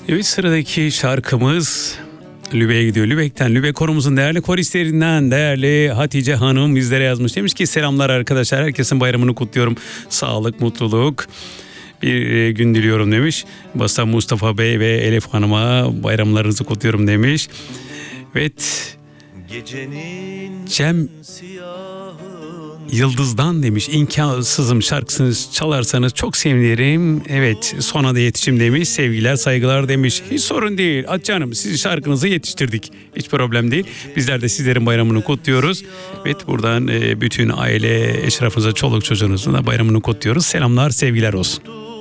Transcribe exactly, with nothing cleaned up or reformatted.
Evet, sıradaki şarkımız Lübeck'e gidiyor. Lübeck'ten, Lübeck korumuzun değerli koristlerinden değerli Hatice Hanım bizlere yazmış. Demiş ki selamlar arkadaşlar, herkesin bayramını kutluyorum. Sağlık, mutluluk bir gün diliyorum demiş. Basta Mustafa Bey ve Elif Hanım'a bayramlarınızı kutluyorum demiş. Evet, Cem Yıldız'dan demiş, imkansızım şarkısını çalarsanız çok sevinirim. Evet, sona da yetişim demiş. Sevgiler, saygılar demiş. Hiç sorun değil Hatice Hanım, sizin şarkınızı yetiştirdik. Hiç problem değil. Bizler de sizlerin bayramını kutluyoruz. Evet, buradan bütün aile eşrafınıza, çoluk çocuğunuzun da bayramını kutluyoruz. Selamlar, sevgiler olsun.